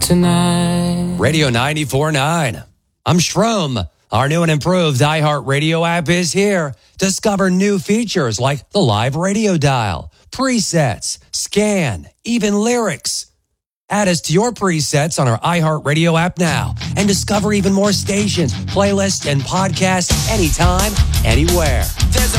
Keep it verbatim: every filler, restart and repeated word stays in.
tonight. Radio ninety-four point nine. I'm Shrum. Our new and improved iHeartRadio app is here. Discover new features like the live radio dial, presets, scan, even lyrics. Add us to your presets on our iHeartRadio app now and discover even more stations, playlists, and podcasts anytime, anywhere.